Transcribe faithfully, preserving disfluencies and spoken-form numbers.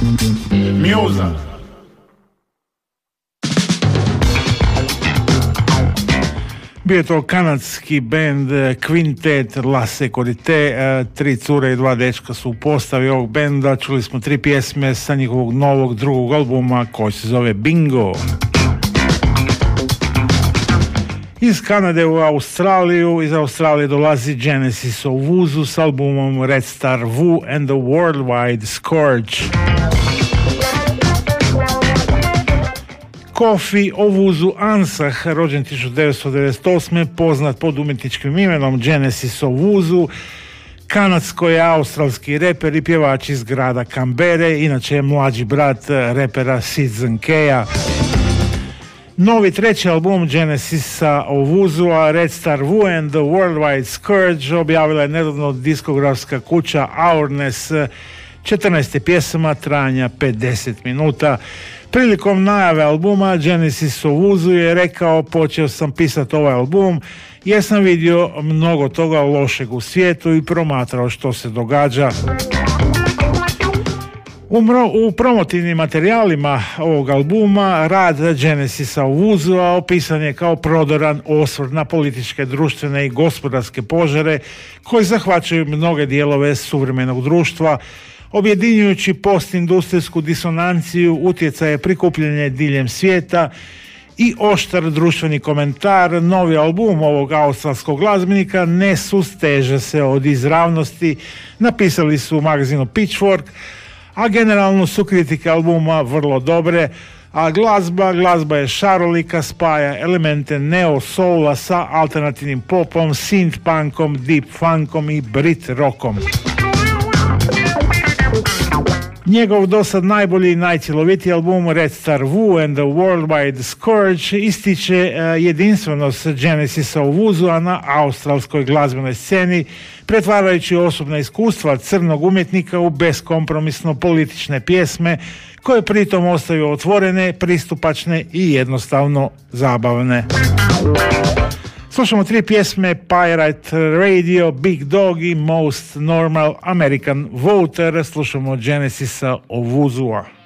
Mjuza. Bio je to kanadski band Quintet La Securite, tri cure i dva dečka su u postavi ovog benda. Čuli smo tri pjesme sa njihovog novog drugog albuma koji se zove Bingo. Iz Kanade u Australiju, iz Australije dolazi Genesis Owusu s albumom Red Star Wu and the Worldwide Scourge. Kofi Owusu Ansah, rođen tisuću devetsto devedeset osme, poznat pod umjetničkim imenom Genesis Owusu, kanadsko-australski reper i pjevač iz grada Canberre, inače je mlađi brat repera Citizen K-a. Novi treći album Genesisa Owusua, Red Star Wu and the Worldwide Scourge, objavila je nedavno diskografska kuća Ourness, četrnaest pjesama trajanja pedeset minuta. Prilikom najave albuma Genesis Owusu je rekao: počeo sam pisati ovaj album jer sam vidio mnogo toga lošeg u svijetu i promatrao što se događa. U, mro, u promotivnim materijalima ovog albuma rad Genesisa Owusua opisan je kao prodoran osvrt na političke, društvene i gospodarske požare koji zahvaćaju mnoge dijelove suvremenog društva, objedinjujući postindustrijsku disonanciju, utjecaje prikupljanja diljem svijeta i oštar društveni komentar. Novi album ovog australskog glazbenika ne susteže se od izravnosti, napisali su u magazinu Pitchfork, a generalno su kritike albuma vrlo dobre, a glazba, glazba je šarolika, spaja elemente neo-soula sa alternativnim popom, synth-punkom, deep-funkom i brit-rockom. Njegov dosad najbolji i najcjelovitiji album Red Star Wu and the Worldwide Scourge ističe uh, jedinstvenost Genesisa Owusua na australskoj glazbenoj sceni, pretvarajući osobna iskustva crnog umjetnika u beskompromisno politične pjesme koje pritom ostaju otvorene, pristupačne i jednostavno zabavne. Slušamo tri pjesme: Pirate Radio, Big Dog i Most Normal American Voter. Slušamo Genesisa Owusua.